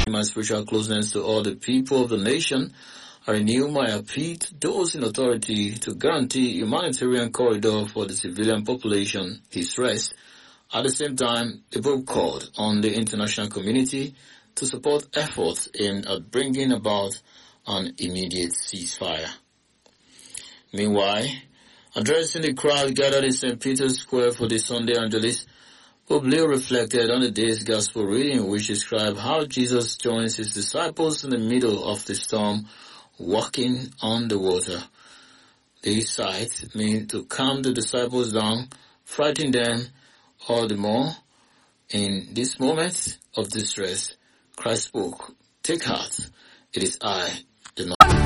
my spiritual closeness to all the people of the nation, I renew my appeal to those in authority to guarantee humanitarian corridor for the civilian population, his rest. At the same time, the Pope called on the international community to support efforts aimed at bringing about an immediate ceasefire. Meanwhile, addressing the crowd gathered in St. Peter's Square for the Sunday Angelus, Pope Leo reflected on the day's gospel reading, which described how Jesus joins his disciples in the middle of the storm, walking on the water. This sight meant to calm the disciples down, frighten them all the more. In this moment of distress, Christ spoke, "Take heart, it is I, the Lord."